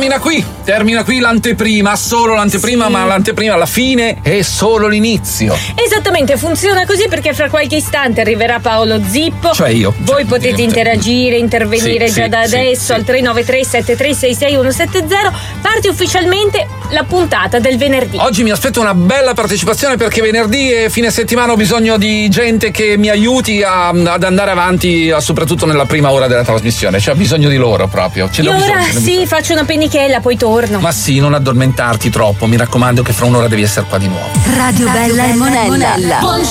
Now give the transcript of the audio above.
Termina qui l'anteprima, solo l'anteprima, sì. Ma l'anteprima alla fine è solo l'inizio. Esattamente, funziona così perché fra qualche istante arriverà Paolo Zippo. Cioè io. Voi potete interagire, intervenire già da adesso al 393 7366 170. Parte ufficialmente la puntata del venerdì. Oggi mi aspetto una bella partecipazione perché venerdì e fine settimana ho bisogno di gente che mi aiuti ad andare avanti, soprattutto nella prima ora della trasmissione. Cioè ho bisogno di loro proprio. E ora sì, faccio una pennichella, poi torno. Ma sì, non addormentarti troppo, mi raccomando che fra un'ora devi essere qua di nuovo. Radio Bella e Monella.